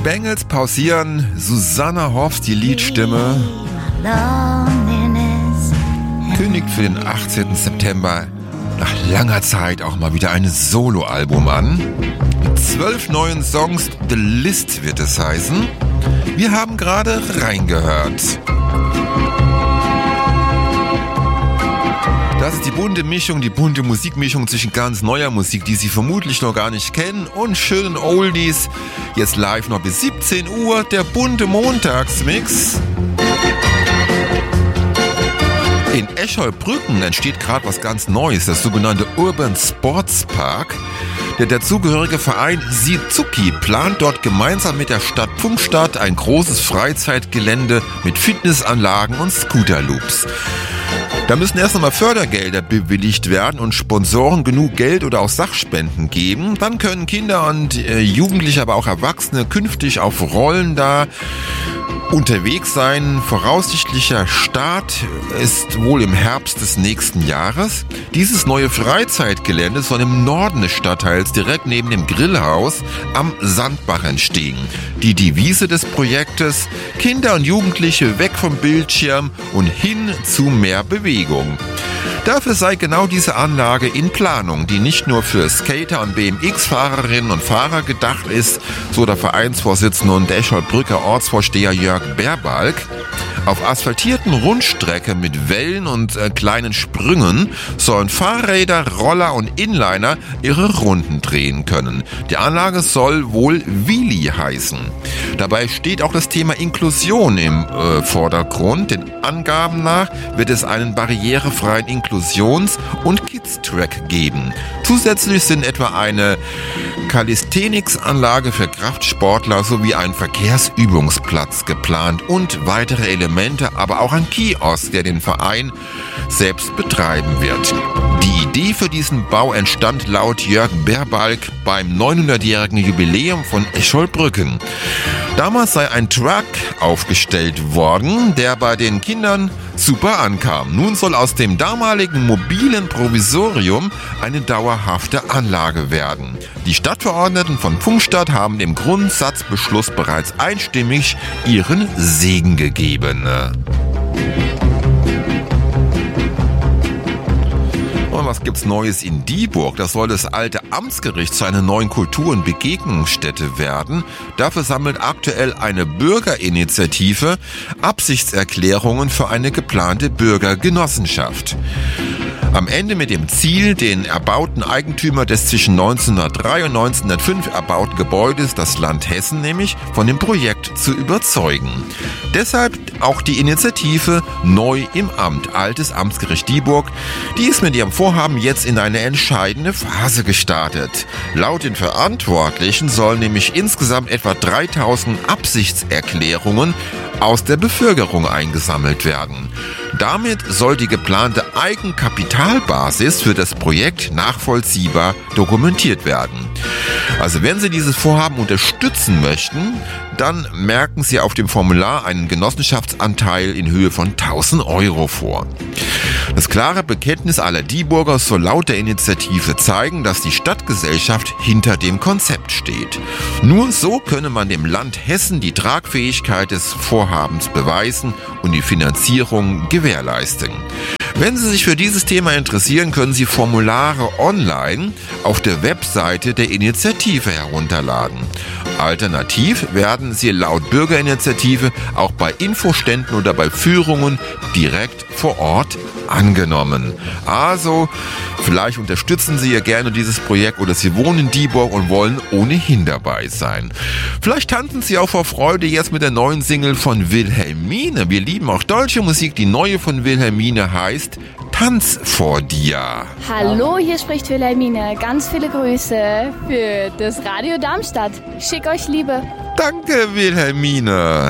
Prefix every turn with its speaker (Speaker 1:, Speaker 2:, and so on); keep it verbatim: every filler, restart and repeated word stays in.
Speaker 1: Bengels pausieren, Susanna Hoffs die Liedstimme kündigt für den achtzehnten September nach langer Zeit auch mal wieder ein Soloalbum an. Mit zwölf neuen Songs, The List wird es heißen. Wir haben gerade reingehört. Das ist die bunte Mischung, die bunte Musikmischung zwischen ganz neuer Musik, die Sie vermutlich noch gar nicht kennen, und schönen Oldies. Jetzt live noch bis siebzehn Uhr, der bunte Montagsmix. In Escholbrücken entsteht gerade was ganz Neues, das sogenannte Urban Sports Park. Der dazugehörige Verein Sizuki plant dort gemeinsam mit der Stadt Pfungstadt ein großes Freizeitgelände mit Fitnessanlagen und Scooterloops. Da müssen erst einmal Fördergelder bewilligt werden und Sponsoren genug Geld oder auch Sachspenden geben. Dann können Kinder und äh, Jugendliche, aber auch Erwachsene künftig auf Rollen da unterwegs sein. Voraussichtlicher Start ist wohl im Herbst des nächsten Jahres. Dieses neue Freizeitgelände soll im Norden des Stadtteils direkt neben dem Grillhaus am Sandbach entstehen. Die Devise des Projektes: Kinder und Jugendliche weg vom Bildschirm und hin zu mehr Bewegung. Dafür sei genau diese Anlage in Planung, die nicht nur für Skater und B M X-Fahrerinnen und Fahrer gedacht ist, so der Vereinsvorsitzende und Escholbrücker Ortsvorsteher Jörg Berbalk. Auf asphaltierten Rundstrecke mit Wellen und äh, kleinen Sprüngen sollen Fahrräder, Roller und Inliner ihre Runden drehen können. Die Anlage soll wohl Wheelie heißen. Dabei steht auch das Thema Inklusion im äh, Vordergrund. Den Angaben nach wird es einen barrierefreien Inklusions- und Kids-Track geben. Zusätzlich sind etwa eine Calisthenics-Anlage für Kraftsportler sowie ein Verkehrsübungsplatz geplant und weitere Elemente, aber auch ein Kiosk, der den Verein selbst betreiben wird. Die Idee für diesen Bau entstand laut Jörg Berbalk beim neunhundertjährigen Jubiläum von Escholbrücken. Damals sei ein Truck aufgestellt worden, der bei den Kindern super ankam. Nun soll aus dem damaligen mobilen Provisorium eine dauerhafte Anlage werden. Die Stadtverordneten von Pfungstadt haben dem Grundsatzbeschluss bereits einstimmig ihren Segen gegeben. Und was gibt's Neues in Dieburg? Das soll das alte Amtsgericht zu einer neuen Kultur- und Begegnungsstätte werden. Dafür sammelt aktuell eine Bürgerinitiative Absichtserklärungen für eine geplante Bürgergenossenschaft. Am Ende mit dem Ziel, den erbauten Eigentümer des zwischen neunzehnhundertdrei und neunzehnhundertfünf erbauten Gebäudes, das Land Hessen nämlich, von dem Projekt zu überzeugen. Deshalb auch die Initiative Neu im Amt, altes Amtsgericht Dieburg. Die ist mit ihrem Vorhaben jetzt in eine entscheidende Phase gestartet. Laut den Verantwortlichen sollen nämlich insgesamt etwa dreitausend Absichtserklärungen aus der Bevölkerung eingesammelt werden. Damit soll die geplante Eigenkapitalbasis für das Projekt nachvollziehbar dokumentiert werden. Also wenn Sie dieses Vorhaben unterstützen möchten, dann merken Sie auf dem Formular einen Genossenschaftsanteil in Höhe von tausend Euro vor. Das klare Bekenntnis aller Dieburger soll laut der Initiative zeigen, dass die Stadtgesellschaft hinter dem Konzept steht. Nur so könne man dem Land Hessen die Tragfähigkeit des Vorhabens beweisen und die Finanzierung gewährleisten. Wenn Sie sich für dieses Thema interessieren, können Sie Formulare online auf der Webseite der Initiative herunterladen. Alternativ werden sie laut Bürgerinitiative auch bei Infoständen oder bei Führungen direkt vor Ort angenommen. Also, vielleicht unterstützen Sie ja gerne dieses Projekt oder Sie wohnen in Dieburg und wollen ohnehin dabei sein. Vielleicht tanzen Sie auch vor Freude jetzt mit der neuen Single von Wilhelmine. Wir lieben auch deutsche Musik. Die neue von Wilhelmine heißt Tanz vor dir.
Speaker 2: Hallo, hier spricht Wilhelmine. Ganz viele Grüße für das Radio Darmstadt. Ich schicke euch Liebe.
Speaker 1: Danke, Wilhelmine.